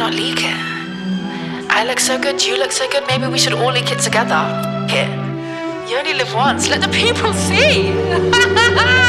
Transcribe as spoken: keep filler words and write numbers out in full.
not leak it? I look so good, you look so good, maybe we should all leak it together. Here. You only live once, let the people see!